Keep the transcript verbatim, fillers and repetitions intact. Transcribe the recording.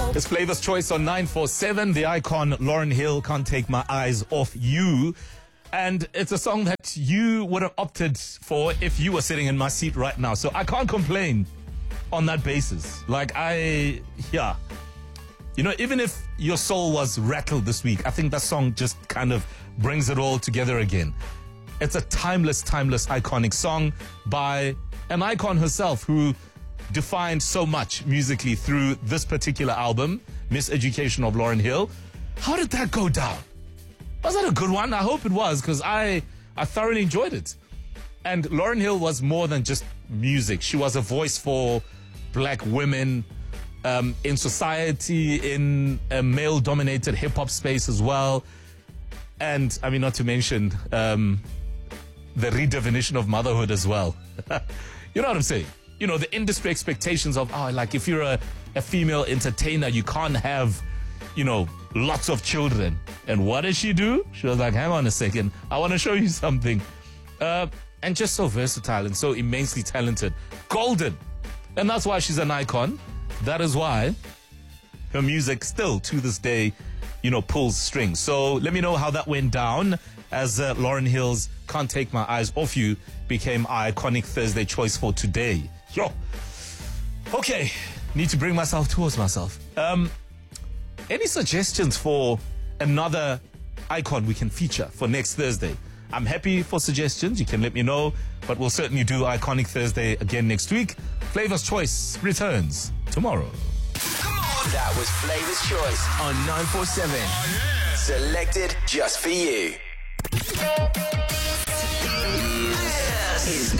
It's Flavor's Choice on nine four seven. The icon Lauryn Hill, Can't Take My Eyes Off You. And it's a song that you would have opted for if you were sitting in my seat right now. So I can't complain on that basis. Like I, yeah. You know, even if your soul was rattled this week, I think that song just kind of brings it all together again. It's a timeless, timeless, iconic song by an icon herself who defined so much musically through this particular album, Miseducation of Lauryn Hill. How did that go down? Was that a good one? I hope it was, because I, I thoroughly enjoyed it. And Lauryn Hill was more than just music. She was a voice for black women um, in society, in a male-dominated hip-hop space as well. And, I mean, not to mention um, the redefinition of motherhood as well. You know what I'm saying? You know, the industry expectations of, oh, like if you're a, a female entertainer, you can't have, you know, lots of children. And what did she do? She was like, hang on a second, I want to show you something. Uh, and just so versatile and so immensely talented. Golden. And that's why she's an icon. That is why her music still to this day, you know, pulls strings. So let me know how that went down as uh, Lauryn Hill's Can't Take My Eyes Off You became our iconic Thursday choice for today. Yo. Okay. Need to bring myself towards myself. Um, any suggestions for another icon we can feature for next Thursday? I'm happy for suggestions. You can let me know, but we'll certainly do Iconic Thursday again next week. Flavor's Choice returns tomorrow. Come on. That was Flavor's Choice on nine four seven. Oh, yeah. Selected just for you. This is